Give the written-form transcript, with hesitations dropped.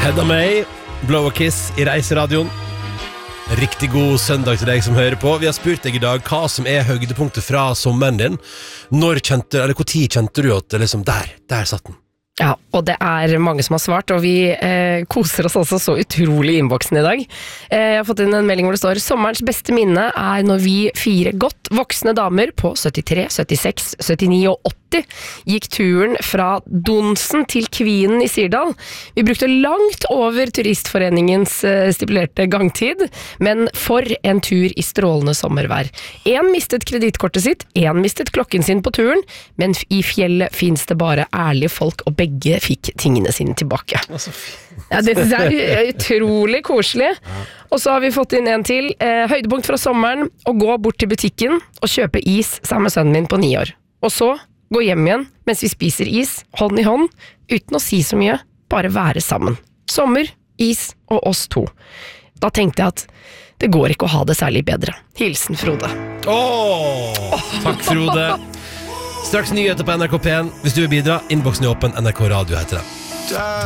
Hedda May, Blow a Kiss I Reiseradioen. Riktig god søndag til deg som hører på. Vi har spurt deg I dag hva som høydepunktet fra sommeren din. Hvor tid kjente du at liksom, der satt den? Ja, og det mange som har svart, og vi koser oss også så utrolig I innboksen I dag. Jeg har fått inn en melding hvor det står: sommerens beste minne når vi 4 godt voksne damer på 73, 76, 79 og 80 gikk turen fra Donsen til Kvinen I Sirdal. Vi brukte langt over turistforeningens stipulerte gangtid, men for en tur I strålende sommervær. En mistet kredittkortet sitt, en mistet klokken sin på turen, men I fjellet finnes det bare ærlige folk, og begge fikk tingene sine tilbake. Ja, det utrolig koselig. Og så har vi fått inn en til. Høydepunkt fra sommeren: å gå bort til butikken og kjøpe is sammen med sønnen min på 9 år. Og så gå hjem igjen mens vi spiser is, hånd I hånd, uten å si så mye, bare være sammen. Sommer, is og oss 2. Da tenkte jeg at det går ikke å ha det særlig bedre. Hilsen Frode. Takk Frode. Straks nyheter på NRK P1. Hvis du vil bidra, innboksen åpen. NRK Radio heter det.